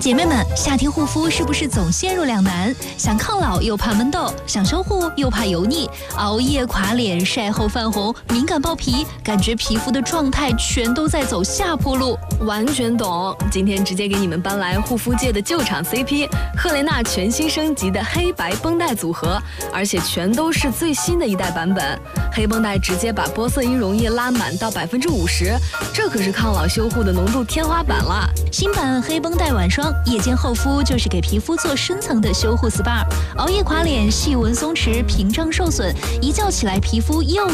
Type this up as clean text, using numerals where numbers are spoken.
姐妹们，夏天护肤是不是总陷入两难？想抗老又怕闷痘，想修护又怕油腻，熬夜垮脸，晒后泛红，敏感爆皮，感觉皮肤的状态全都在走下坡路。 完全懂，今天直接给你们搬来护肤界的救场 CP 赫雷娜全新升级的黑白绷带组合，而且全都是最新的一代版本。黑绷带直接把玻色因溶液拉满到50%，这可是抗老修护的浓度天花板了。 新版黑绷带晚霜夜间厚敷就是给皮肤做深层的修护 SPA， 熬夜垮脸、细纹松弛、屏障受损，一觉起来皮肤又